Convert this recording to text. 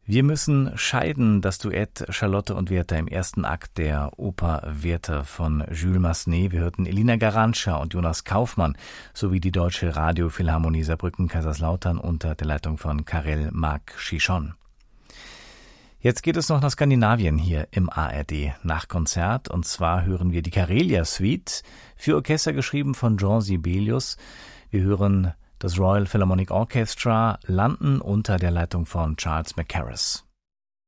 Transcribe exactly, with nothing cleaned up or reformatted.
Wir müssen scheiden, das Duett Charlotte und Werther im ersten Akt der Oper Werther von Jules Massenet. Wir hörten Elina Garantscha und Jonas Kaufmann sowie die Deutsche Radiophilharmonie Saarbrücken-Kaiserslautern unter der Leitung von Karel Marc Chichon. Jetzt geht es noch nach Skandinavien hier im A R D Nachkonzert, und zwar hören wir die Karelia Suite für Orchester geschrieben von Jean Sibelius. Wir hören das Royal Philharmonic Orchestra, landen unter der Leitung von Charles Mackerras.